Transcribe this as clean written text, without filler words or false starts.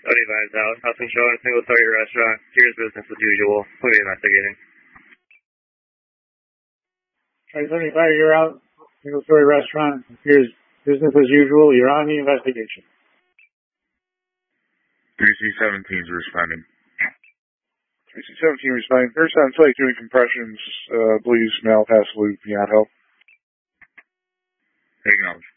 Advised out. Nothing showing a single target restaurant. Here's business as usual. Who are you investigating? Trace 75, you're out. Single story restaurant. Here's business as usual. You're on the investigation. 3C17 is responding. 3C17 responding. First on site doing compressions. Please mail pass loop. Beyond help. Acknowledged.